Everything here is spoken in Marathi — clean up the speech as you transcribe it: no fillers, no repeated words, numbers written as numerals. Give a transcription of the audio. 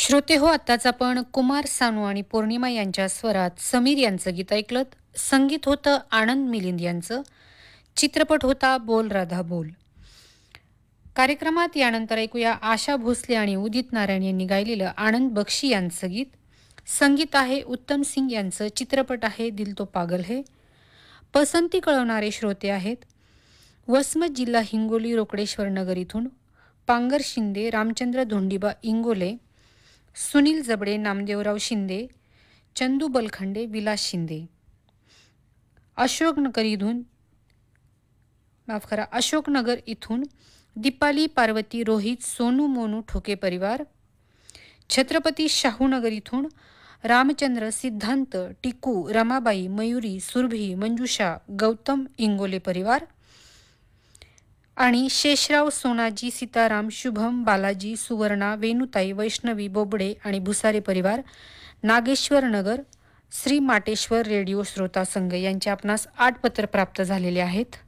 श्रोते हो, आत्ताच आपण कुमार सानू आणि पौर्णिमा यांच्या स्वरात समीर यांचं गीत ऐकलं. संगीत होतं आनंद मिलिंद यांचं. चित्रपट होता बोल राधा बोल. कार्यक्रमात यानंतर ऐकूया आशा भोसले आणि उदित नारायण यांनी गायलेलं आनंद बक्षी यांचं गीत. संगीत आहे उत्तम सिंग यांचं. चित्रपट आहे दिल तो पागल है. पसंती कळवणारे श्रोते आहेत वसमत जिल्हा हिंगोली रोकडेश्वर नगर इथून पांगर शिंदे, रामचंद्र धोंडीबा इंगोले, सुनील जबडे, नामदेवराव शिंदे, चंदू बलखंडे, विलास शिंदे. अशोकनगर इथून दीपाली, पार्वती, रोहित, सोनू, मोनू ठोके परिवार. छत्रपती शाहूनगर इथून रामचंद्र, सिद्धांत, टिकू, रमाबाई, मयुरी, सुरभी, मंजुषा, गौतम इंगोले परिवार. आणि शेषराव, सोनाजी, सीताराम, शुभम, बालाजी, सुवर्णा, वेणुताई, वैष्णवी, बोबडे आणि भुसारे परिवार, नागेश्वर नगर. श्री माटेश्वर रेडिओ श्रोता संघ यांचे आपणास 8 पत्र प्राप्त झालेले आहेत.